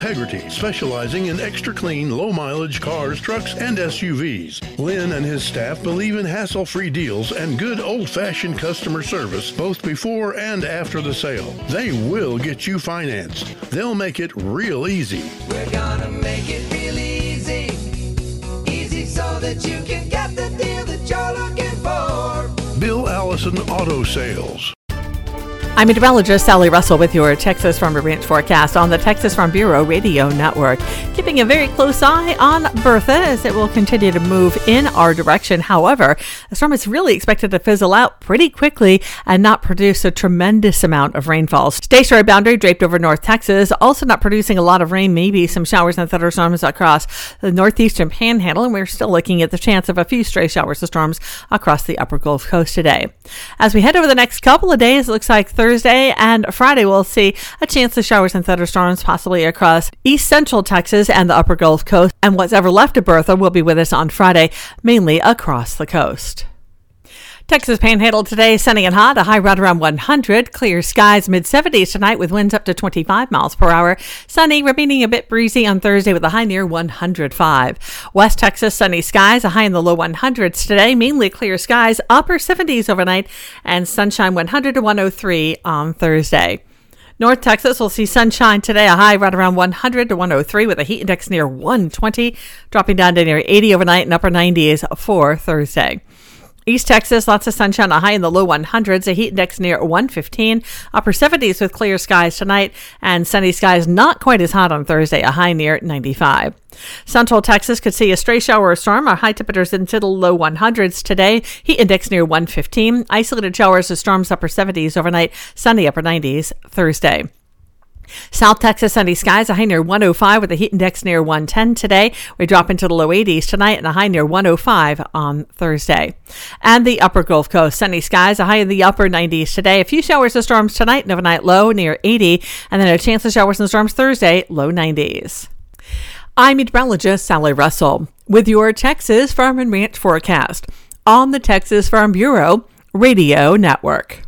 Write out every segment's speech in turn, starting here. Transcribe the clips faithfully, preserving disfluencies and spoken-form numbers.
Integrity, specializing in extra clean, low-mileage cars, trucks, and S U Vs. Lynn and his staff believe in hassle-free deals and good old-fashioned customer service both before and after the sale. They will get you financed. They'll make it real easy. We're gonna make it real easy. Easy so that you can get the deal that you're looking for. Bill Allison Auto Sales. I'm meteorologist Sally Russell with your Texas Farm and Ranch forecast on the Texas Farm Bureau Radio Network. Keeping a very close eye on Bertha as it will continue to move in our direction. However, the storm is really expected to fizzle out pretty quickly and not produce a tremendous amount of rainfall. Stationary boundary draped over North Texas, also not producing a lot of rain, maybe some showers and thunderstorms across the northeastern panhandle, and we're still looking at the chance of a few stray showers and storms across the upper Gulf Coast today. As we head over the next couple of days, it looks like Thursday and Friday we'll see a chance of showers and thunderstorms possibly across east central Texas and the upper Gulf Coast, and what's ever left of Bertha will be with us on Friday, mainly across the coast. Texas Panhandle today, sunny and hot, a high right around one hundred. Clear skies, mid seventies tonight with winds up to twenty-five miles per hour. Sunny, remaining a bit breezy on Thursday with a high near one hundred five. West Texas, sunny skies, a high in the low hundreds today. Mainly clear skies, upper seventies overnight, and sunshine one hundred to one oh three on Thursday. North Texas will see sunshine today, a high right around one hundred to one oh three with a heat index near one twenty, dropping down to near eighty overnight and upper nineties for Thursday. East Texas, lots of sunshine, a high in the low hundreds, a heat index near one fifteen, upper seventies with clear skies tonight, and sunny skies not quite as hot on Thursday, a high near ninety-five. Central Texas could see a stray shower or storm, our high temperatures into the low hundreds today, heat index near one fifteen, isolated showers or storms upper seventies overnight, sunny upper nineties Thursday. South Texas, sunny skies, a high near one oh five with a heat index near one ten today. We drop into the low eighties tonight and a high near one oh five on Thursday. And the upper Gulf Coast, sunny skies, a high in the upper nineties today. A few showers and storms tonight and overnight low near eighty, and then a chance of showers and storms Thursday, low nineties. I'm meteorologist Sally Russell with your Texas Farm and Ranch forecast on the Texas Farm Bureau Radio Network.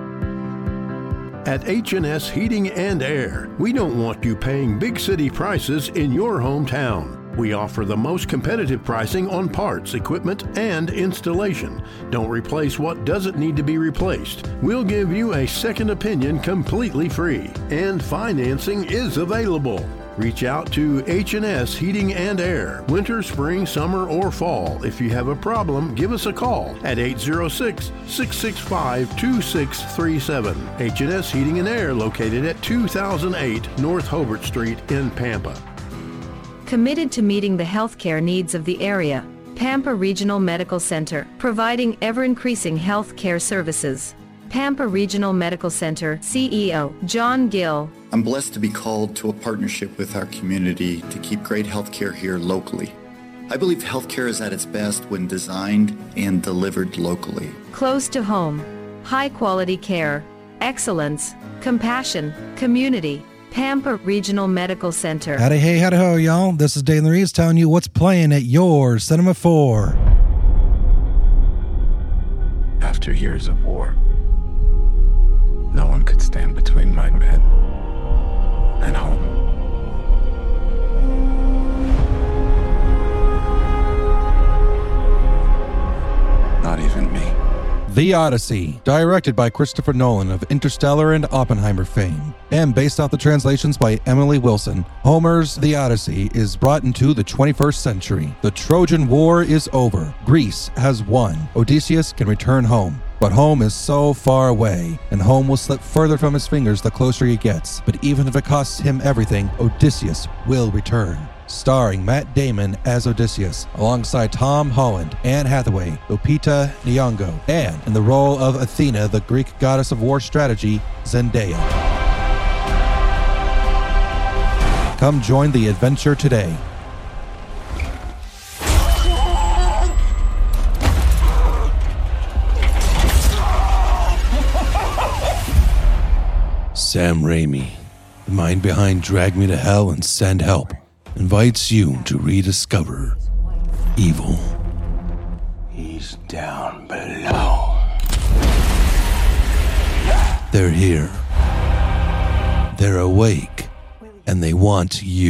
At H and S Heating and Air, we don't want you paying big city prices in your hometown. We offer the most competitive pricing on parts, equipment, and installation. Don't replace what doesn't need to be replaced. We'll give you a second opinion completely free, and financing is available. Reach out to H and S Heating and Air, winter, spring, summer, or fall. If you have a problem, give us a call at eight oh six, six six five, two six three seven. H and S Heating and Air, located at two thousand eight North Hobart Street in Pampa. Committed to meeting the healthcare needs of the area, Pampa Regional Medical Center, providing ever-increasing healthcare services. Pampa Regional Medical Center C E O John Gill. I'm blessed to be called to a partnership with our community to keep great healthcare here locally. I believe healthcare is at its best when designed and delivered locally. Close to home, high-quality care, excellence, compassion, community. Pampa Regional Medical Center. Howdy, hey, howdy, ho, y'all. This is Dane Reeves telling you what's playing at your Cinema four. After years of war, no one could stand between my men and home. Not even me. The Odyssey, directed by Christopher Nolan of Interstellar and Oppenheimer fame, and based off the translations by Emily Wilson. Homer's The Odyssey is brought into the twenty-first century. The Trojan War is over. Greece has won. Odysseus can return home. But home is so far away, and home will slip further from his fingers the closer he gets. But even if it costs him everything, Odysseus will return. Starring Matt Damon as Odysseus, alongside Tom Holland, Anne Hathaway, Lupita Nyong'o, and in the role of Athena, the Greek goddess of war strategy, Zendaya. Come join the adventure today. Sam Raimi, the mind behind Drag Me to Hell and Send Help, invites you to rediscover evil. He's down below. They're here. They're awake. and they want you.